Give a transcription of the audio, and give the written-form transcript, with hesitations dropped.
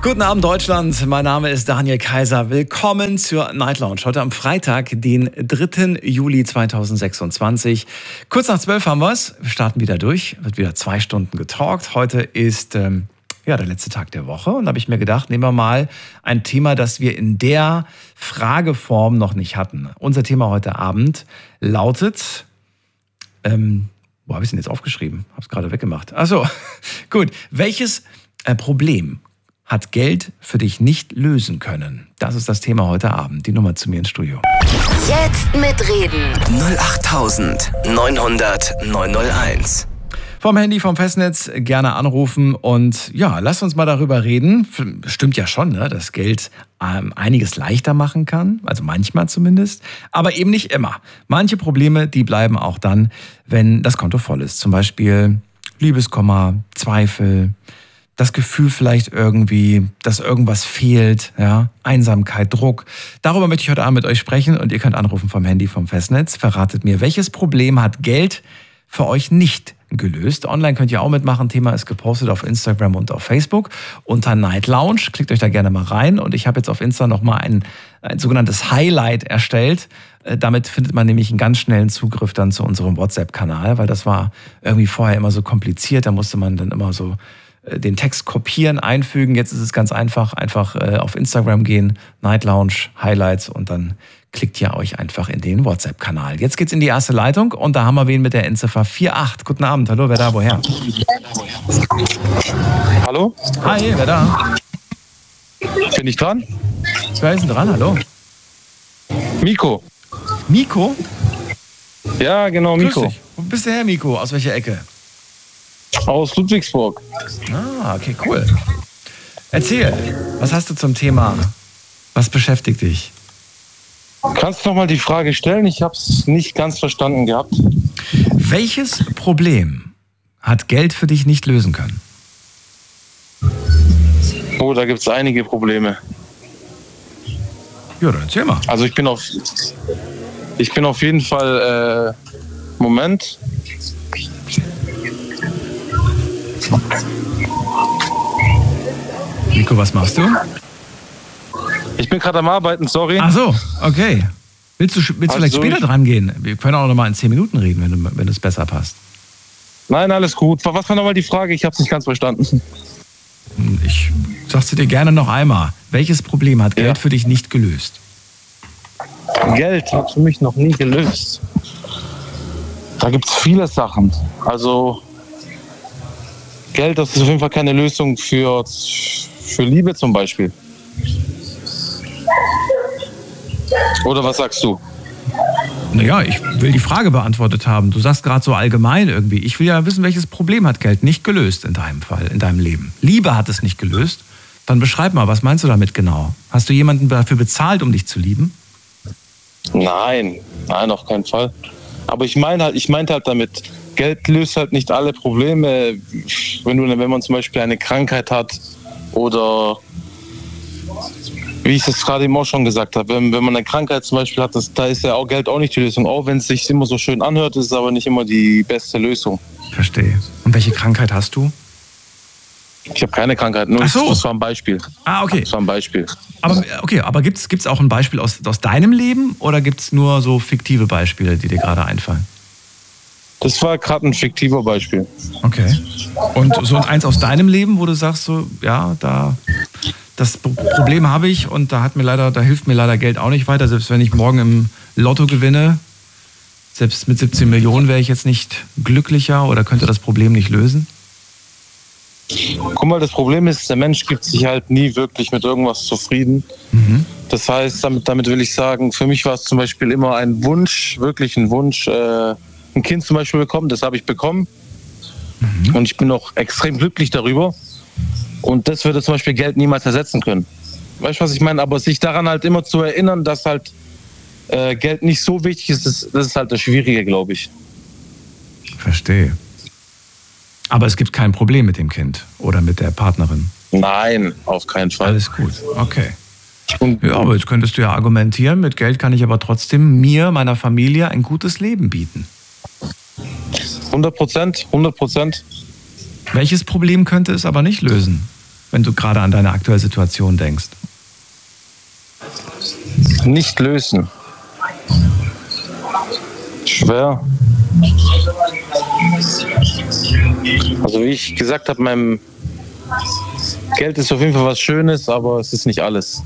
Guten Abend Deutschland, mein Name ist Daniel Kaiser. Willkommen zur Night Lounge. Heute am Freitag, den 3. Juli 2026. Kurz nach 12 haben wir es. Wir starten wieder durch. Wird wieder 2 Stunden getalkt. Heute ist der letzte Tag der Woche. Und da habe ich mir gedacht, nehmen wir mal ein Thema, das wir in der Frageform noch nicht hatten. Unser Thema heute Abend lautet... wo habe ich es denn jetzt aufgeschrieben? Habe es gerade weggemacht. Achso, gut. Welches Problem hat Geld für dich nicht lösen können? Das ist das Thema heute Abend. Die Nummer zu mir ins Studio. Jetzt mitreden. 08900 901. Vom Handy, vom Festnetz gerne anrufen und ja, lasst uns mal darüber reden. Stimmt ja schon, ne, dass Geld einiges leichter machen kann, also manchmal zumindest, aber eben nicht immer. Manche Probleme, die bleiben auch dann, wenn das Konto voll ist. Zum Beispiel Liebeskummer, Zweifel, das Gefühl vielleicht irgendwie, dass irgendwas fehlt, ja, Einsamkeit, Druck. Darüber möchte ich heute Abend mit euch sprechen und ihr könnt anrufen vom Handy, vom Festnetz. Verratet mir, welches Problem hat Geld für euch nicht gelöst? Online könnt ihr auch mitmachen. Thema ist gepostet auf Instagram und auf Facebook unter Night Lounge. Klickt euch da gerne mal rein. Und ich habe jetzt auf Insta nochmal ein sogenanntes Highlight erstellt. Damit findet man nämlich einen ganz schnellen Zugriff dann zu unserem WhatsApp-Kanal, weil das war irgendwie vorher immer so kompliziert. Da musste man dann immer so den Text kopieren, einfügen. Jetzt ist es ganz einfach auf Instagram gehen, Night Lounge, Highlights und dann klickt ihr euch einfach in den WhatsApp-Kanal. Jetzt geht's in die erste Leitung und da haben wir wen mit der Endziffer 48. Guten Abend, hallo, wer da, woher? Hallo? Hi, wer da? Bin ich dran? Wer ist denn dran, hallo? Miko. Miko? Ja, genau, Grüß Miko. dich. Wo bist du her, Miko? Aus welcher Ecke? Aus Ludwigsburg. Ah, okay, cool. Erzähl, was hast du zum Thema? Was beschäftigt dich? Kannst du noch mal die Frage stellen? Ich habe es nicht ganz verstanden gehabt. Welches Problem hat Geld für dich nicht lösen können? Oh, da gibt es einige Probleme. Ja, dann erzähl mal. Also ich bin auf jeden Fall... Moment. Nico, was machst du? Ich bin gerade am Arbeiten, sorry. Ach so, okay. Willst du vielleicht später dran gehen? Wir können auch noch mal in 10 Minuten reden, wenn es besser passt. Nein, alles gut. Was war nochmal die Frage? Ich habe es nicht ganz verstanden. Ich sag's dir gerne noch einmal. Welches Problem hat Geld für dich nicht gelöst? Geld hat für mich noch nie gelöst. Da gibt es viele Sachen. Also Geld, das ist auf jeden Fall keine Lösung für Liebe zum Beispiel. Oder was sagst du? Naja, ich will die Frage beantwortet haben. Du sagst gerade so allgemein irgendwie. Ich will ja wissen, welches Problem hat Geld nicht gelöst in deinem Fall, in deinem Leben. Liebe hat es nicht gelöst. Dann beschreib mal, was meinst du damit genau? Hast du jemanden dafür bezahlt, um dich zu lieben? Nein, auf keinen Fall. Aber ich meinte halt damit, Geld löst halt nicht alle Probleme. Wenn man zum Beispiel eine Krankheit hat oder wie ich es gerade eben auch schon gesagt habe, wenn man eine Krankheit zum Beispiel hat, da ist ja auch Geld auch nicht die Lösung. Auch wenn es sich immer so schön anhört, ist es aber nicht immer die beste Lösung. Verstehe. Und welche Krankheit hast du? Ich habe keine Krankheit, nur Ach so. Das war ein Beispiel. Ah, okay. Das war ein Beispiel. Aber gibt's auch ein Beispiel aus deinem Leben oder gibt's nur so fiktive Beispiele, die dir gerade einfallen? Das war gerade ein fiktiver Beispiel. Okay. Und so eins aus deinem Leben, wo du sagst so, ja, das Problem habe ich und da hilft mir leider Geld auch nicht weiter. Selbst wenn ich morgen im Lotto gewinne, selbst mit 17 Millionen wäre ich jetzt nicht glücklicher oder könnte das Problem nicht lösen? Guck mal, das Problem ist, der Mensch gibt sich halt nie wirklich mit irgendwas zufrieden. Mhm. Das heißt, damit will ich sagen, für mich war es zum Beispiel immer ein Wunsch, wirklich ein Wunsch, ein Kind zum Beispiel bekommen. Das habe ich bekommen. Mhm. Und ich bin auch extrem glücklich darüber. Und das würde zum Beispiel Geld niemals ersetzen können. Weißt du, was ich meine? Aber sich daran halt immer zu erinnern, dass halt Geld nicht so wichtig ist, das ist halt das Schwierige, glaube ich. Verstehe. Aber es gibt kein Problem mit dem Kind oder mit der Partnerin? Nein, auf keinen Fall. Alles gut, okay. Ja, aber jetzt könntest du ja argumentieren, mit Geld kann ich aber trotzdem mir, meiner Familie ein gutes Leben bieten. 100%. Welches Problem könnte es aber nicht lösen? wenn du gerade an deine aktuelle Situation denkst? Nicht lösen. Schwer. Also wie ich gesagt habe, meinem Geld ist auf jeden Fall was Schönes, aber es ist nicht alles.